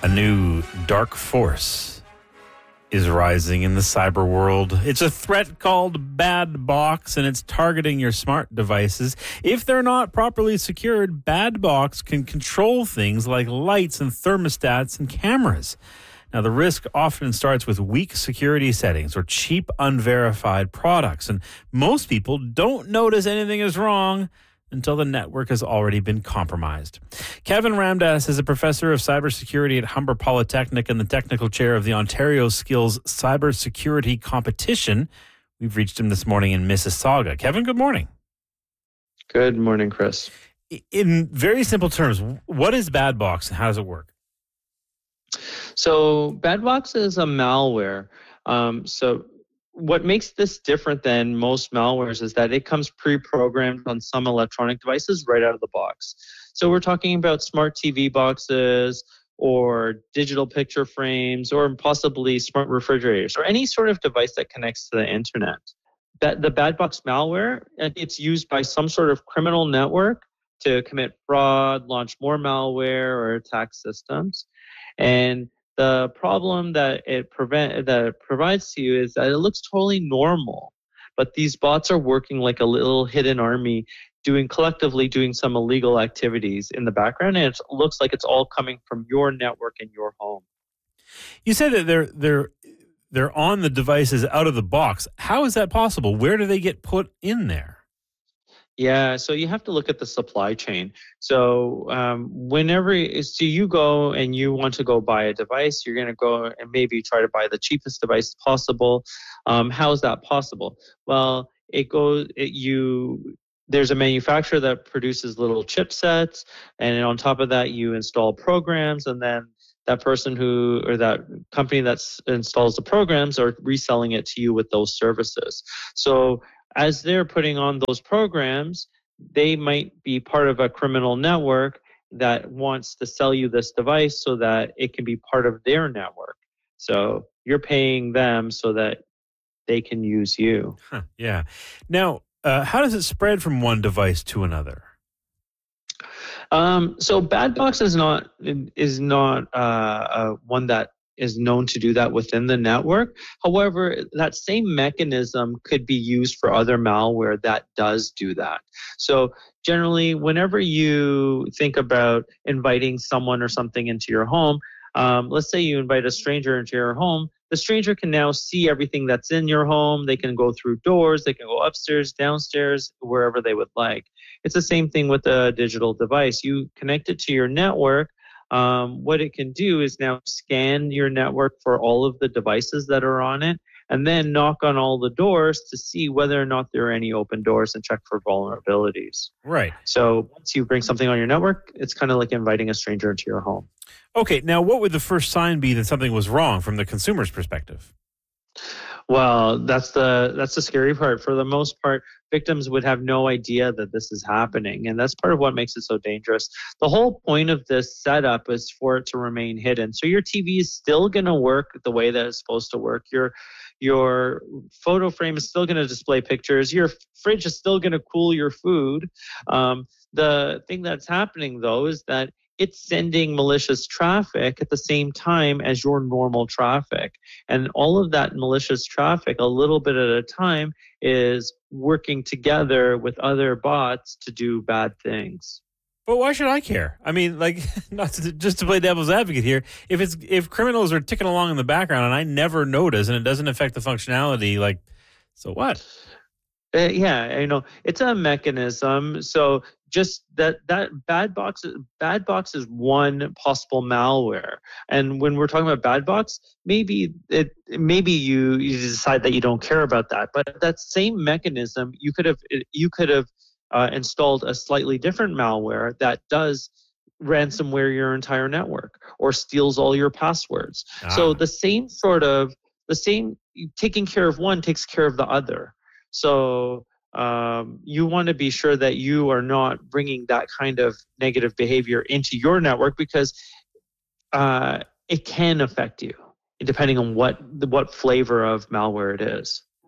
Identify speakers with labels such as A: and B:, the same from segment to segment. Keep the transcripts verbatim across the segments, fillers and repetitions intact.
A: A new dark force is rising in the cyber world. It's a threat called Bad Box, and it's targeting your smart devices. If they're not properly secured, Bad Box can control things like lights and thermostats and cameras. Now, the risk often starts with weak security settings or cheap, unverified products, and most people don't notice anything is wrong until the network has already been compromised. Kevin Ramdass is a professor of cybersecurity at Humber Polytechnic and the technical chair of the Ontario Skills Cybersecurity Competition. We've reached him this morning in Mississauga. Kevin, good morning.
B: Good morning, Chris.
A: In very simple terms, what is Bad Box and how does it work?
B: So Bad Box is a malware. Um, so what makes this different than most malwares is that it comes pre-programmed on some electronic devices right out of the box. So we're talking about smart T V boxes or digital picture frames or possibly smart refrigerators or any sort of device that connects to the internet. That the Bad Box malware, it's used by some sort of criminal network to commit fraud, launch more malware, or attack systems. And the problem that it prevent that it provides to you is that it looks totally normal, but these bots are working like a little hidden army, doing collectively doing some illegal activities in the background, and it looks like it's all coming from your network in your home.
A: You said that they're they're they're on the devices out of the box. How is that possible? Where do they get put in there?
B: Yeah, so you have to look at the supply chain. So um, whenever so you go and you want to go buy a device, you're going to go and maybe try to buy the cheapest device possible. Um, how is that possible? Well, it goes. It, you there's a manufacturer that produces little chipsets, and on top of that, you install programs, and then that person who or that company that installs the programs are reselling it to you with those services. So as they're putting on those programs, they might be part of a criminal network that wants to sell you this device so that it can be part of their network. So you're paying them so that they can use you.
A: Huh, yeah. Now, uh, how does it spread from one device to another?
B: Um, so Bad Box is not is not uh, uh, one that is known to do that within the network. However, that same mechanism could be used for other malware that does do that. So generally, whenever you think about inviting someone or something into your home, um, let's say you invite a stranger into your home, the stranger can now see everything that's in your home. They can go through doors, they can go upstairs, downstairs, wherever they would like. It's the same thing with a digital device. You connect it to your network. Um, what it can do is now scan your network for all of the devices that are on it and then knock on all the doors to see whether or not there are any open doors and check for vulnerabilities.
A: Right.
B: So once you bring something on your network, it's kind of like inviting a stranger into your home.
A: Okay, now what would the first sign be that something was wrong from the consumer's perspective?
B: Well, that's the that's the scary part. For the most part, victims would have no idea that this is happening, and that's part of what makes it so dangerous. The whole point of this setup is for it to remain hidden. So your T V is still going to work the way that it's supposed to work. Your your photo frame is still going to display pictures. Your fridge is still going to cool your food. Um, the thing that's happening, though, is that it's sending malicious traffic at the same time as your normal traffic. And all of that malicious traffic, a little bit at a time, is working together with other bots to do bad things.
A: But why should I care? I mean, like, not to, just to play devil's advocate here, if it's if criminals are ticking along in the background and I never notice and it doesn't affect the functionality, like, so what?
B: Uh, yeah, you know, it's a mechanism. So just that that bad box bad box is one possible malware. And when we're talking about bad box, maybe it maybe you, you decide that you don't care about that. But that same mechanism, you could have you could have uh, installed a slightly different malware that does ransomware your entire network or steals all your passwords. Ah. So the same sort of the same taking care of one takes care of the other. So um, you want to be sure that you are not bringing that kind of negative behavior into your network because uh, it can affect you depending on what what flavor of malware it is.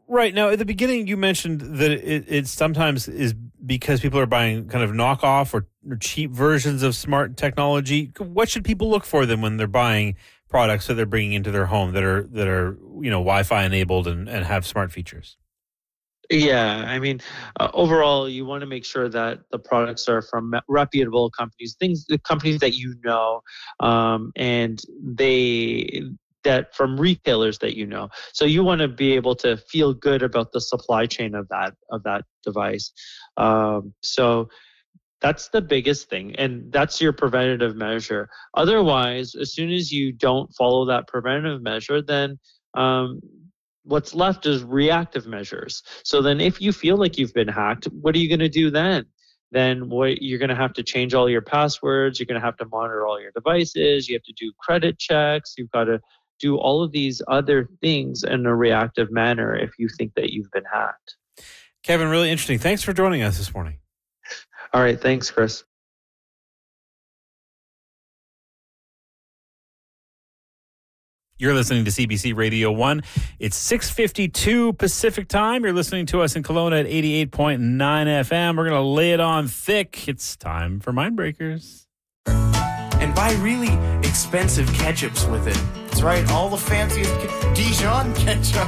A: Right. Now, at the beginning, you mentioned that it, it sometimes is because people are buying kind of knockoff or, or cheap versions of smart technology. What should people look for then when they're buying products that they're bringing into their home that are that are you know Wi-Fi enabled and, and have smart features?
B: Yeah, I mean, uh, overall, you want to make sure that the products are from reputable companies, things, the companies that you know, um, and they that from retailers that you know. So you want to be able to feel good about the supply chain of that of that device. Um, so that's the biggest thing, and that's your preventative measure. Otherwise, as soon as you don't follow that preventative measure, then um, what's left is reactive measures. So then if you feel like you've been hacked, what are you going to do then? Then what you're going to have to change all your passwords. You're going to have to monitor all your devices. You have to do credit checks. You've got to do all of these other things in a reactive manner if you think that you've been hacked.
A: Kevin, really interesting. Thanks for joining us this morning.
B: All right. Thanks, Chris.
A: You're listening to C B C Radio one. It's six fifty-two Pacific time. You're listening to us in Kelowna at eighty-eight point nine F M. We're going to lay it on thick. It's time for Mindbreakers.
C: And buy really expensive ketchups with it.
D: That's right, all the fanciest ke- Dijon ketchup.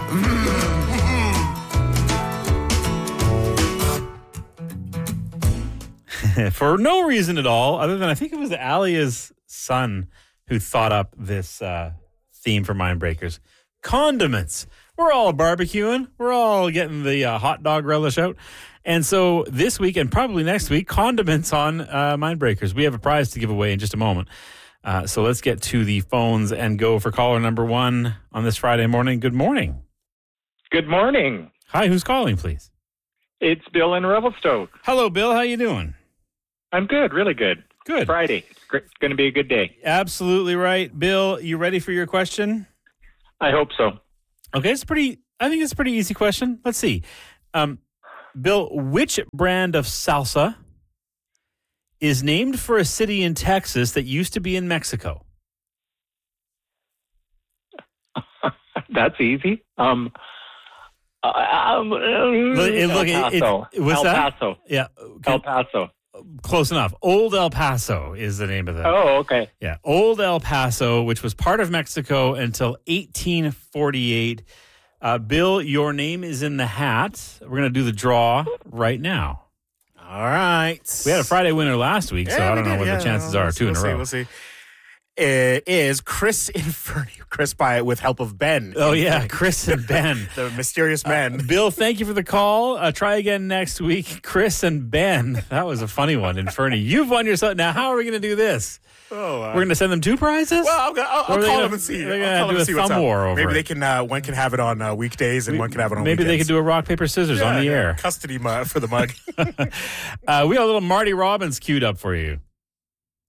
A: For no reason at all, other than I think it was Alia's son who thought up this uh, theme for Mindbreakers. Condiments. We're all barbecuing. We're all getting the uh, hot dog relish out. And so this week and probably next week, condiments on uh, Mindbreakers. We have a prize to give away in just a moment. Uh, so let's get to the phones and go for caller number one on this Friday morning. Good morning.
E: Good morning.
A: Hi, who's calling, please?
E: It's Bill in Revelstoke.
A: Hello, Bill. How you doing?
E: I'm good, really good.
A: Good.
E: Friday. It's going to be a good day.
A: Absolutely right. Bill, you ready for your question?
E: I hope so.
A: Okay, it's pretty, I think it's a pretty easy question. Let's see. Um, Bill, which brand of salsa is named for a city in Texas that used to be in Mexico?
E: That's easy. Um, uh, um,
A: Look, it-
E: El
A: look, it- it-
E: Paso.
A: what's
E: El
A: that?
E: Paso.
A: Yeah. okay,
E: El Paso.
A: Close enough. Old El Paso is the name of the.
E: Oh, okay.
A: Yeah. Old El Paso, which was part of Mexico until eighteen forty-eight. Uh, Bill, your name is in the hat. We're going to do the draw right now.
C: All right.
A: We had a Friday winner last week, so
C: Yeah,
A: I
C: we
A: don't know
C: did,
A: what
C: yeah.
A: the chances
C: We'll
A: are.
C: see,
A: Two in
C: we'll
A: a
C: see,
A: row.
C: We'll see. It is Chris Inferni. Chris by with help of Ben.
A: Oh, yeah.
C: Inferni.
A: Chris and Ben.
C: The mysterious men.
A: Uh, Bill, thank you for the call. Uh, try again next week. Chris and Ben. That was a funny one, Inferni. You've won yourself. Now, how are we going to do this?
C: Oh, uh,
A: We're going to send them two prizes?
C: well, I'll, go- I'll,
A: Or
C: I'll
A: are
C: call
A: they gonna-
C: them and see.
A: they're
C: I'll
A: gonna
C: call
A: do
C: them and
A: a
C: see what's
A: thumb
C: up.
A: war over
C: Maybe
A: it.
C: they can. Uh, one can have it on uh, weekdays, and one can have it on
A: Maybe
C: weekends.
A: they could do a rock, paper, scissors
C: Yeah,
A: on the
C: yeah.
A: air.
C: Custody mu- for the mug.
A: Uh, we got a little Marty Robbins queued up for you.